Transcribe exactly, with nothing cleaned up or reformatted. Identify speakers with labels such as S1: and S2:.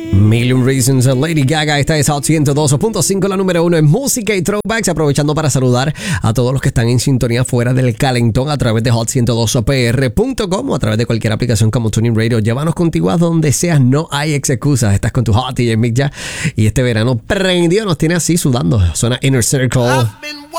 S1: Million Reasons, Lady Gaga. Esta es Hot ciento dos punto cinco, la número uno en música y throwbacks. Aprovechando para saludar a todos los que están en sintonía fuera del calentón a través de hot ciento dos p r punto com o a través de cualquier aplicación como Tuning Radio. Llévanos contigo a donde seas, no hay excusas. Estás con tu Hot D J Mick ya. Y este verano prendido nos tiene así sudando. Suena Inner Circle.